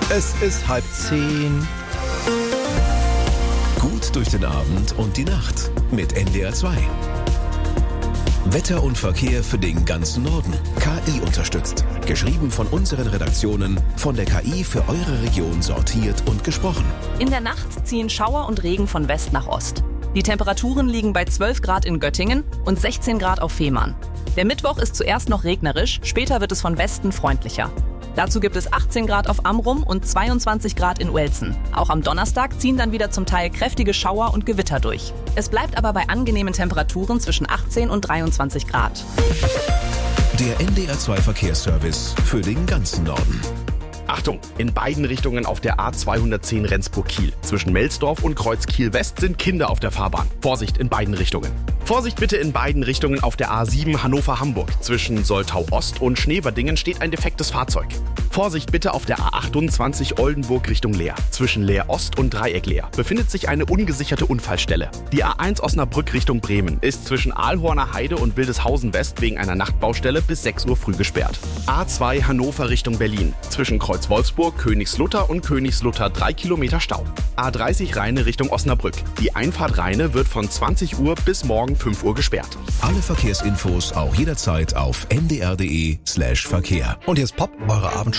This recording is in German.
Es ist 9:30. Gut durch den Abend und die Nacht mit NDR 2. Wetter und Verkehr für den ganzen Norden. KI unterstützt. Geschrieben von unseren Redaktionen, von der KI für eure Region sortiert und gesprochen. In der Nacht ziehen Schauer und Regen von West nach Ost. Die Temperaturen liegen bei 12 Grad in Göttingen und 16 Grad auf Fehmarn. Der Mittwoch ist zuerst noch regnerisch, später wird es von Westen freundlicher. Dazu gibt es 18 Grad auf Amrum und 22 Grad in Uelzen. Auch am Donnerstag ziehen dann wieder zum Teil kräftige Schauer und Gewitter durch. Es bleibt aber bei angenehmen Temperaturen zwischen 18 und 23 Grad. Der NDR 2 Verkehrsservice für den ganzen Norden. Achtung, in beiden Richtungen auf der A210 Rendsburg-Kiel. Zwischen Melsdorf und Kreuz Kiel-West sind Kinder auf der Fahrbahn. Vorsicht in beiden Richtungen. Vorsicht bitte in beiden Richtungen auf der A7 Hannover-Hamburg. Zwischen Soltau-Ost und Schneverdingen steht ein defektes Fahrzeug. Vorsicht bitte auf der A28 Oldenburg Richtung Leer. Zwischen Leer-Ost und Dreieck-Leer befindet sich eine ungesicherte Unfallstelle. Die A1 Osnabrück Richtung Bremen ist zwischen Aalhorner Heide und Wildeshausen-West wegen einer Nachtbaustelle bis 6 Uhr früh gesperrt. A2 Hannover Richtung Berlin. Zwischen Kreuz Wolfsburg, Königslutter und Königslutter 3 Kilometer Stau. A30 Rheine Richtung Osnabrück. Die Einfahrt Rheine wird von 20 Uhr bis morgen 5 Uhr gesperrt. Alle Verkehrsinfos auch jederzeit auf ndr.de/Verkehr. Und jetzt Pop, eure Abendshow